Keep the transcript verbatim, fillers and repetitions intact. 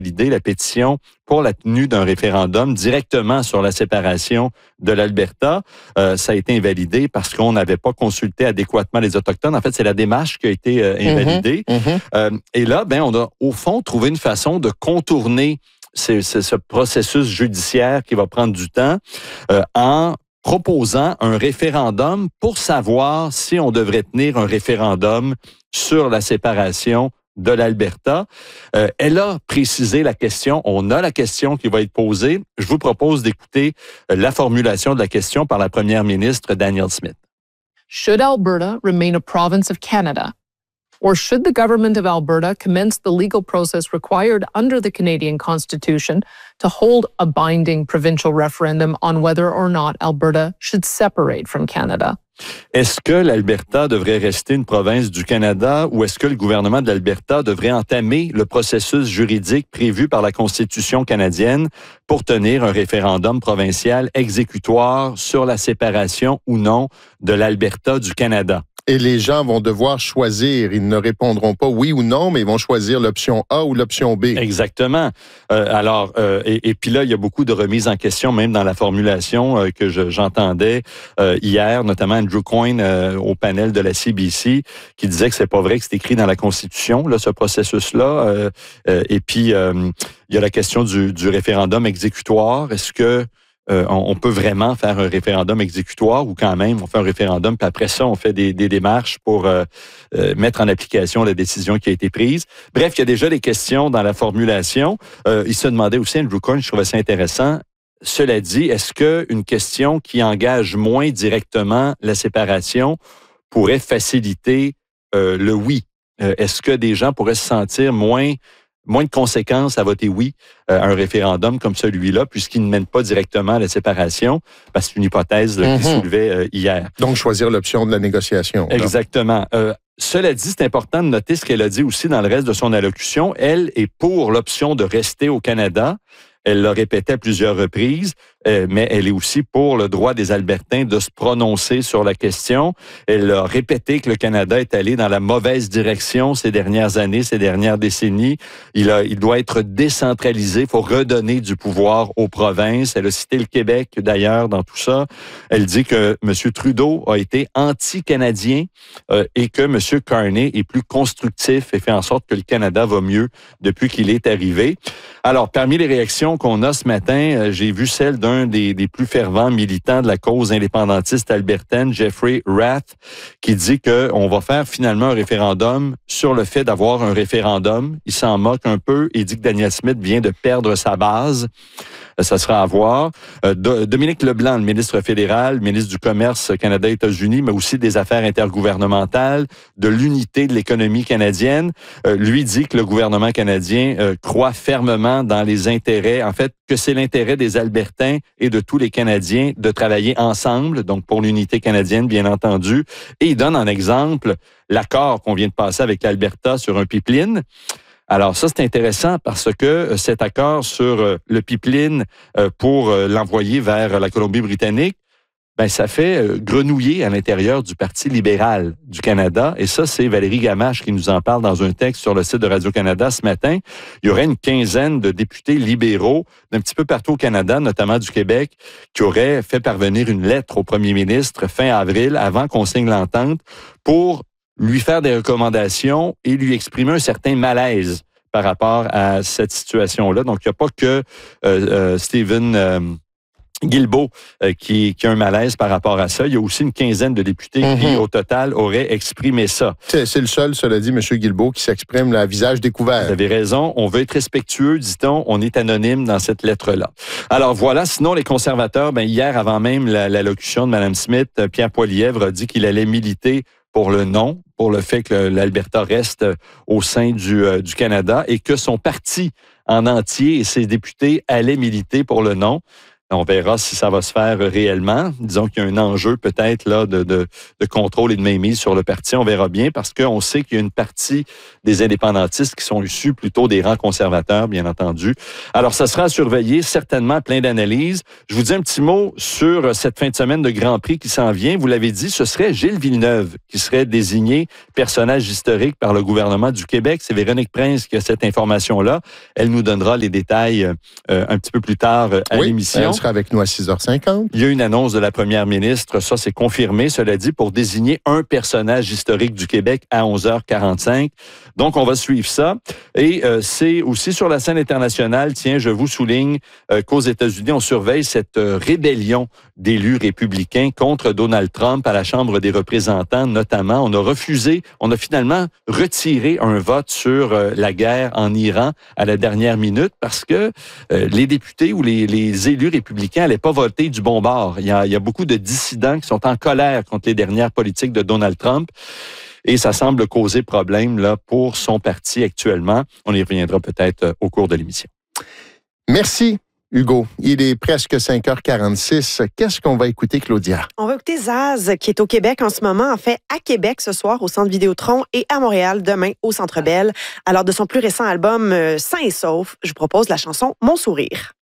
validé la pétition pour la tenue d'un référendum directement sur la séparation de l'Alberta. Euh, ça a été invalidé parce qu'on n'avait pas consulté adéquatement les Autochtones. En fait, c'est la démarche qui a été euh, invalidée. Mm-hmm, mm-hmm. Euh, et là, ben, on a au fond trouvé une façon de contourner ce, ce, ce processus judiciaire qui va prendre du temps euh, en proposant un référendum pour savoir si on devrait tenir un référendum sur la séparation de l'Alberta. Euh, elle a précisé la question. On a la question qui va être posée. Je vous propose d'écouter la formulation de la question par la première ministre Danielle Smith. Should Alberta remain a province of Canada? Or should the government of Alberta commence the legal process required under the Canadian Constitution to hold a binding provincial referendum on whether or not Alberta should separate from Canada? Est-ce que l'Alberta devrait rester une province du Canada ou est-ce que le gouvernement de l'Alberta devrait entamer le processus juridique prévu par la Constitution canadienne pour tenir un référendum provincial exécutoire sur la séparation ou non de l'Alberta du Canada? Et les gens vont devoir choisir. Ils ne répondront pas oui ou non, mais ils vont choisir l'option A ou l'option B. Exactement. Euh, alors, euh, et, et puis là, il y a beaucoup de remises en question, même dans la formulation euh, que je, j'entendais euh, hier, notamment Andrew Coyne euh, au panel de la C B C, qui disait que c'est pas vrai que c'est écrit dans la Constitution, là, ce processus-là. Euh, euh, et puis, euh, il y a la question du, du référendum exécutoire. Est-ce que Euh, on, on peut vraiment faire un référendum exécutoire ou quand même on fait un référendum puis après ça on fait des, des démarches pour euh, euh, mettre en application la décision qui a été prise. Bref, il y a déjà des questions dans la formulation. Euh, il se demandait aussi, Andrew Coyne, je trouvais ça intéressant. Cela dit, est-ce qu'une question qui engage moins directement la séparation pourrait faciliter euh, le oui? Euh, est-ce que des gens pourraient se sentir moins moins de conséquences à voter oui à un référendum comme celui-là, puisqu'il ne mène pas directement à la séparation, parce que c'est une hypothèse là, qui mm-hmm. soulevait euh, hier. Donc, choisir l'option de la négociation. Là. Exactement. Euh, cela dit, c'est important de noter ce qu'elle a dit aussi dans le reste de son allocution. Elle est pour l'option de rester au Canada. Elle l'a répété à plusieurs reprises, euh, mais elle est aussi pour le droit des Albertains de se prononcer sur la question. Elle a répété que le Canada est allé dans la mauvaise direction ces dernières années, ces dernières décennies. Il, a, il doit être décentralisé. Il faut redonner du pouvoir aux provinces. Elle a cité le Québec, d'ailleurs, dans tout ça. Elle dit que M. Trudeau a été anti-canadien euh, et que M. Carney est plus constructif et fait en sorte que le Canada va mieux depuis qu'il est arrivé. Alors, parmi les réactions qu'on a ce matin, euh, j'ai vu celle d'un des, des plus fervents militants de la cause indépendantiste albertaine, Jeffrey Rath, qui dit qu'on va faire finalement un référendum sur le fait d'avoir un référendum. Il s'en moque un peu et dit que Danielle Smith vient de perdre sa base. Ça sera à voir. Euh, Dominique Leblanc, le ministre fédéral, ministre du Commerce Canada-États-Unis, mais aussi des affaires intergouvernementales, de l'unité de l'économie canadienne, euh, lui dit que le gouvernement canadien euh, croit fermement dans les intérêts, en fait, que c'est l'intérêt des Albertains et de tous les Canadiens de travailler ensemble, donc pour l'unité canadienne, bien entendu. Et il donne en exemple l'accord qu'on vient de passer avec l'Alberta sur un pipeline. Alors ça, c'est intéressant parce que cet accord sur le pipeline pour l'envoyer vers la Colombie-Britannique, ben ça fait grenouiller à l'intérieur du Parti libéral du Canada. Et ça, c'est Valérie Gamache qui nous en parle dans un texte sur le site de Radio-Canada ce matin. Il y aurait une quinzaine de députés libéraux d'un petit peu partout au Canada, notamment du Québec, qui auraient fait parvenir une lettre au premier ministre fin avril, avant qu'on signe l'entente, pour lui faire des recommandations et lui exprimer un certain malaise par rapport à cette situation-là. Donc, il n'y a pas que euh, euh, Stephen euh, Guilbeault euh, qui, qui a un malaise par rapport à ça. Il y a aussi une quinzaine de députés mm-hmm. qui, au total, auraient exprimé ça. C'est, c'est le seul, cela dit, M. Guilbeault, qui s'exprime à visage découvert. Vous avez raison. On veut être respectueux, dit-on. On est anonyme dans cette lettre-là. Alors, voilà. Sinon, les conservateurs, ben, hier, avant même la, l'allocution de Mme Smith, Pierre Poilievre a dit qu'il allait militer pour le non, pour le fait que l'Alberta reste au sein du, euh, du Canada et que son parti en entier et ses députés allaient militer pour le non. On verra si ça va se faire réellement. Disons qu'il y a un enjeu peut-être là de, de, de contrôle et de mainmise sur le parti. On verra bien parce qu'on sait qu'il y a une partie des indépendantistes qui sont issus plutôt des rangs conservateurs, bien entendu. Alors, ça sera à surveiller, certainement plein d'analyses. Je vous dis un petit mot sur cette fin de semaine de Grand Prix qui s'en vient. Vous l'avez dit, ce serait Gilles Villeneuve qui serait désigné personnage historique par le gouvernement du Québec. C'est Véronique Prince qui a cette information-là. Elle nous donnera les détails euh, un petit peu plus tard à oui, l'émission. Elle sera avec nous à six heures cinquante. Il y a une annonce de la première ministre, ça c'est confirmé, cela dit, pour désigner un personnage historique du Québec à onze heures quarante-cinq. Donc, on va suivre ça. Et euh, c'est aussi sur la scène internationale, tiens, je vous souligne euh, qu'aux États-Unis, on surveille cette euh, rébellion d'élus républicains contre Donald Trump à la Chambre des représentants, notamment. On a refusé, on a finalement retiré un vote sur euh, la guerre en Iran à la dernière minute parce que euh, les députés ou les, les élus républicains n'allaient pas voter du bon bord. Il y, a, il y a beaucoup de dissidents qui sont en colère contre les dernières politiques de Donald Trump. Et ça semble causer problème là, pour son parti actuellement. On y reviendra peut-être au cours de l'émission. Merci, Hugo. Il est presque cinq heures quarante-six. Qu'est-ce qu'on va écouter, Claudia? On va écouter Zaz, qui est au Québec en ce moment, en fait à Québec ce soir au Centre Vidéotron et à Montréal demain au Centre Bell. Alors de son plus récent album euh, Sain et Sauf, je vous propose la chanson Mon Sourire.